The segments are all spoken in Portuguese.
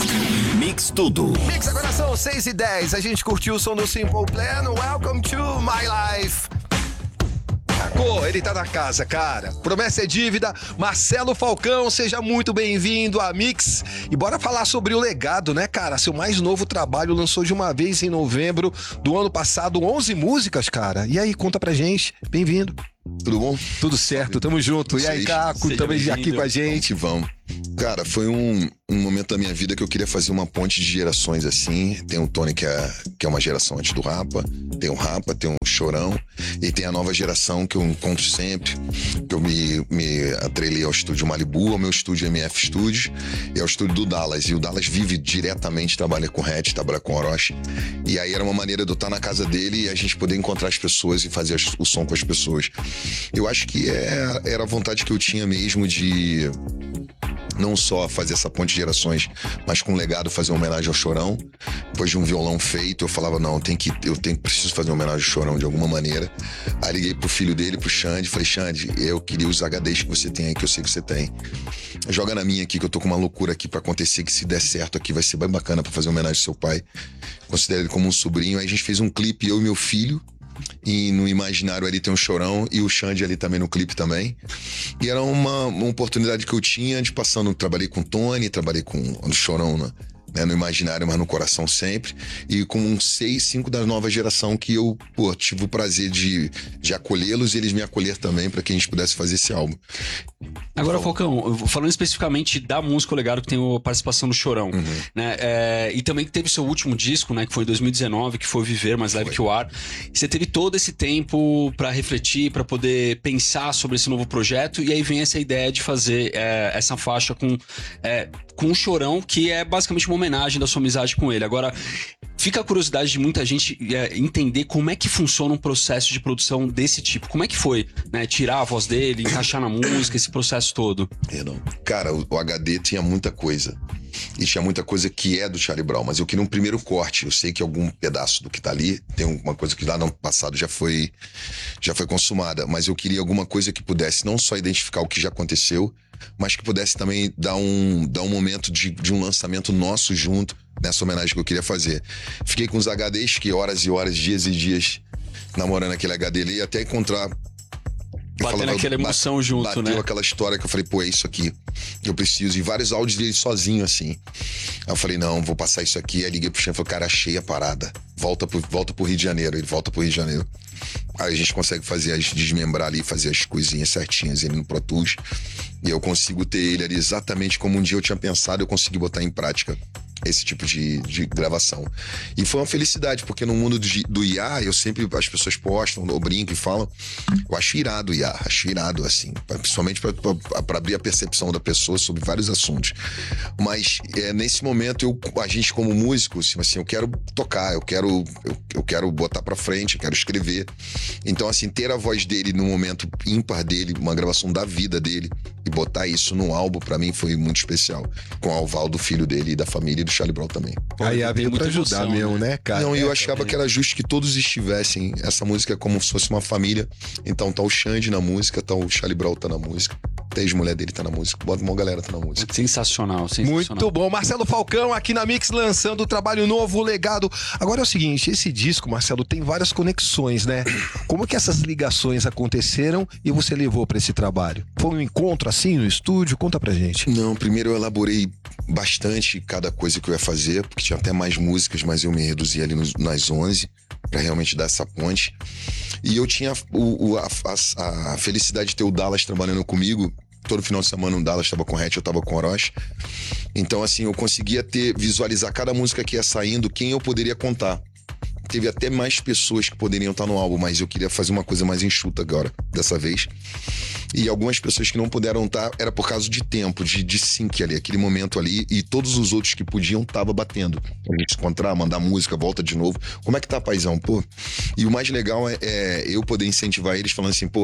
Mix Tudo. Mix, agora são 6h10. A gente curtiu o som do Simple Plan. Welcome to my life. Cacô, ele tá na casa, cara. Promessa é dívida. Marcelo Falcão, seja muito bem-vindo a Mix. E bora falar sobre o legado, né, cara? Seu mais novo trabalho lançou de uma vez em novembro do ano passado 11 músicas, cara. E aí, conta pra gente. Bem-vindo. Tudo bom? Tudo certo, tamo junto. E aí, Caco, também aqui com a gente. Vamos. Cara, foi um momento da minha vida que eu queria fazer uma ponte de gerações assim. Tem o Tony, que é uma geração antes do Rapa. Tem o Rapa, tem o Chorão. E tem a nova geração que eu encontro sempre. Que eu me atrelei ao estúdio Malibu, ao meu estúdio MF Studios. E ao estúdio do Dallas. E o Dallas vive diretamente, trabalha com Hatch, trabalha com Orochi. E aí era uma maneira de eu estar na casa dele e a gente poder encontrar as pessoas e fazer o som com as pessoas. Eu acho que era a vontade que eu tinha mesmo de não só fazer essa ponte de gerações, mas com um legado, fazer uma homenagem ao Chorão. Depois de um violão feito, eu falava, não, preciso fazer uma homenagem ao Chorão de alguma maneira. Aí liguei pro filho dele, pro Xande, falei, Xande, eu queria os HDs que você tem aí, que eu sei que você tem. Joga na minha aqui, que eu tô com uma loucura aqui pra acontecer, que se der certo aqui vai ser bem bacana pra fazer uma homenagem ao seu pai. Considero ele como um sobrinho. Aí a gente fez um clipe, eu e meu filho. E no imaginário ali tem um Chorão e o Xande ali também no clipe também. E era uma oportunidade que eu tinha de passando, trabalhei com o Tony, trabalhei com o Chorão no imaginário, mas no coração sempre. E com 5 da nova geração que eu, tive o prazer de acolhê-los e eles me acolher também para que a gente pudesse fazer esse álbum. Agora, Falcão, falando especificamente da música O Legado, que tem a participação do Chorão, né? E também que teve seu último disco, né? Que foi em 2019, que foi Viver Mais Leve Que o Ar. Você teve todo esse tempo para refletir, para poder pensar sobre esse novo projeto, e aí vem essa ideia de fazer essa faixa com o Chorão, que é basicamente uma homenagem da sua amizade com ele. Agora, fica a curiosidade de muita gente entender como é que funciona um processo de produção desse tipo. Como é que foi, né? Tirar a voz dele, encaixar na música, esse processo todo. Cara, o HD tinha muita coisa. E tinha muita coisa que é do Charlie Brown, mas eu queria um primeiro corte. Eu sei que algum pedaço do que tá ali tem uma coisa que lá no passado já foi consumada, mas eu queria alguma coisa que pudesse não só identificar o que já aconteceu, mas que pudesse também dar um momento de um lançamento nosso junto, nessa homenagem que eu queria fazer. Fiquei com os HDs, que horas e horas, dias e dias namorando aquele HD ali, até encontrar... Batendo aquela emoção junto, bateu, né? Bateu aquela história que eu falei, é isso aqui que eu preciso. E vários áudios dele sozinho, assim. Aí eu falei, não, vou passar isso aqui. Aí liguei pro Xande e falei, cara, achei a parada. Volta pro Rio de Janeiro. Ele volta pro Rio de Janeiro. Aí a gente consegue desmembrar ali, fazer as coisinhas certinhas ele no Pro Tools. E eu consigo ter ele ali exatamente como um dia eu tinha pensado, eu consegui botar em prática esse tipo de gravação. E foi uma felicidade, porque no mundo do IA, as pessoas postam, ou brincam e falam, eu acho irado o IA, acho irado, assim, principalmente para abrir a percepção da pessoa sobre vários assuntos. Mas nesse momento, a gente como músico, assim, eu quero tocar, eu quero botar pra frente, eu quero escrever. Então, assim, ter a voz dele no momento ímpar dele, uma gravação da vida dele, e botar isso no álbum, pra mim, foi muito especial. Com o Alvaldo, filho dele, e da família, e do Charlie Brown também. Aí veio pra ajudar mesmo, né, cara? Não, eu achava que era justo que todos estivessem. Essa música é como se fosse uma família. Então tá o Xande na música, tá o Charlie Brown tá na música, a ex-mulher dele tá na música, bota uma galera tá na música. Sensacional. Muito bom. Marcelo Falcão aqui na Mix, lançando o trabalho novo, o Legado. Agora é o seguinte, esse disco, Marcelo, tem várias conexões, né? Como que essas ligações aconteceram e você levou pra esse trabalho? Foi um encontro assim no estúdio? Conta pra gente. Não, primeiro eu elaborei bastante cada coisa que eu ia fazer, porque tinha até mais músicas, mas eu me reduzi ali nas 11 pra realmente dar essa ponte. E eu tinha a felicidade de ter o Dallas trabalhando comigo. Todo final de semana o Dallas estava com o Hatch, eu estava com o Orochi. Então, assim, eu conseguia visualizar cada música que ia saindo, quem eu poderia contar. Teve até mais pessoas que poderiam estar no álbum, mas eu queria fazer uma coisa mais enxuta agora, dessa vez. E algumas pessoas que não puderam estar, era por causa de tempo, de sync ali, aquele momento ali, e todos os outros que podiam tava batendo. A gente se encontrar, mandar música, volta de novo. Como é que tá, paizão? E o mais legal é eu poder incentivar eles falando assim,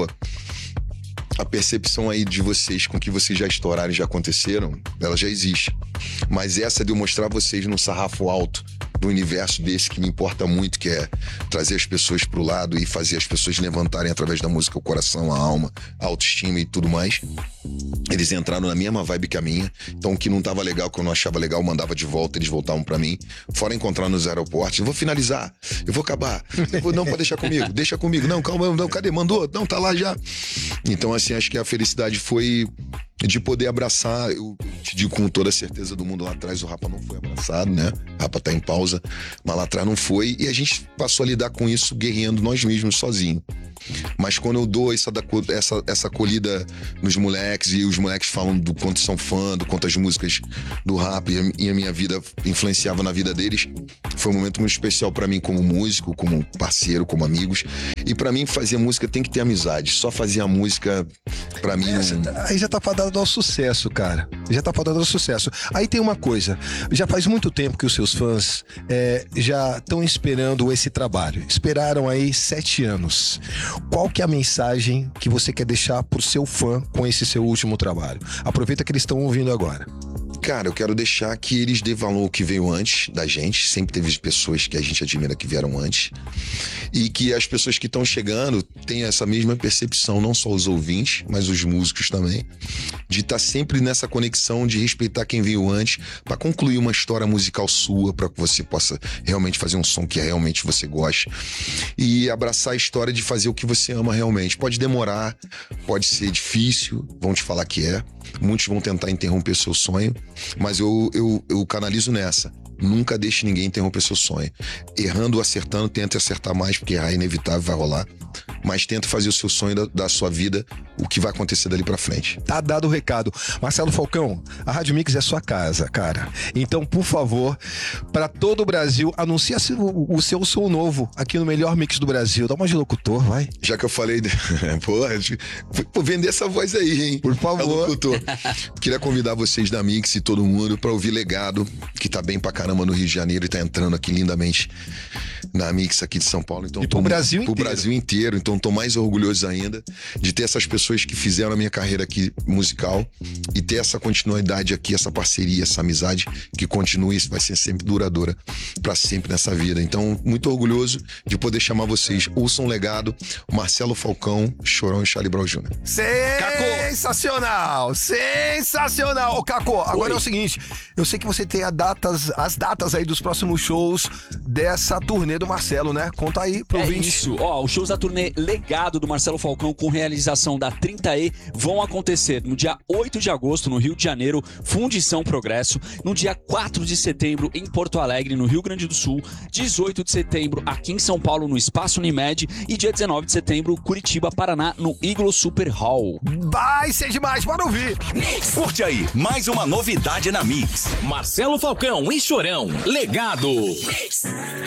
a percepção aí de vocês com que vocês já estouraram e já aconteceram, ela já existe. Mas essa de eu mostrar vocês num sarrafo alto, do universo desse que me importa muito, que é trazer as pessoas pro lado e fazer as pessoas levantarem através da música o coração, a alma, a autoestima e tudo mais. Eles entraram na mesma vibe que a minha. Então, o que não tava legal, que eu não achava legal, eu mandava de volta, eles voltavam pra mim. Fora encontrar nos aeroportos, eu vou finalizar, eu vou acabar. Não, pode deixar comigo, deixa comigo. Não, calma, não, cadê? Mandou? Não, tá lá já. Então, assim, acho que a felicidade foi de poder abraçar. Eu te digo com toda a certeza do mundo, lá atrás o Rapa não foi abraçado, né? O Rapa tá em pausa, mas lá atrás não foi. E a gente passou a lidar com isso guerreando nós mesmos, sozinho. Mas quando eu dou essa acolhida nos moleques, e os moleques falam do quanto são fã, do quanto as músicas do rap e a minha vida influenciavam na vida deles, foi um momento muito especial pra mim como músico, como parceiro, como amigos. E pra mim fazer música tem que ter amizade. Só fazer a música, pra mim... Aí já tá fadado ao sucesso, cara. Já tá fadado ao sucesso. Aí tem uma coisa, já faz muito tempo que os seus fãs já estão esperando esse trabalho. Esperaram aí 7 anos. Qual que é a mensagem que você quer deixar pro seu fã com esse seu último trabalho? Aproveita que eles estão ouvindo agora. Cara, eu quero deixar que eles dêem valor ao que veio antes da gente. Sempre teve pessoas que a gente admira que vieram antes. E que as pessoas que estão chegando tenham essa mesma percepção, não só os ouvintes, mas os músicos também, de estar sempre nessa conexão, de respeitar quem veio antes, para concluir uma história musical sua, para que você possa realmente fazer um som que realmente você goste. E abraçar a história de fazer o que você ama realmente. Pode demorar, pode ser difícil, vão te falar que é. Muitos vão tentar interromper seu sonho, mas eu canalizo nessa. Nunca deixe ninguém interromper seu sonho. Errando ou acertando, tente acertar mais, porque errar é inevitável, vai rolar. Mas tenta fazer o seu sonho da sua vida, o que vai acontecer dali pra frente. Tá dado o recado. Marcelo Falcão, a Rádio Mix é sua casa, cara. Então, por favor, pra todo o Brasil, anuncia o seu som novo aqui no melhor mix do Brasil. Dá uma de locutor, vai. Já que eu falei... Pô, vender essa voz aí, hein? Por favor. Locutor. Queria convidar vocês da Mix e todo mundo pra ouvir Legado, que tá bem pra caramba no Rio de Janeiro e tá entrando aqui lindamente na Mix aqui de São Paulo. Então, e pro Brasil inteiro. Pro Brasil inteiro. Então, tô mais orgulhoso ainda de ter essas pessoas que fizeram a minha carreira aqui musical e ter essa continuidade aqui, essa parceria, essa amizade que continue e vai ser sempre duradoura pra sempre nessa vida. Então, muito orgulhoso de poder chamar vocês. Ouçam Legado, Marcelo Falcão, Chorão e Charlie Brown Jr. Sensacional! Sensacional! Ô, Caco, agora é o seguinte, eu sei que você tem as datas aí dos próximos shows dessa turnê do Marcelo, né? Conta aí pro ouvinte. Isso, os shows da turnê Legado do Marcelo Falcão com realização da 30E vão acontecer no dia 8 de agosto no Rio de Janeiro, Fundição Progresso, no dia 4 de setembro em Porto Alegre, no Rio Grande do Sul, 18 de setembro aqui em São Paulo, no Espaço Unimed, e dia 19 de setembro, Curitiba, Paraná, no Iglo Super Hall. Vai ser demais, bora ouvir! Curte aí, mais uma novidade na Mix. Marcelo Falcão e Chorão, Legado.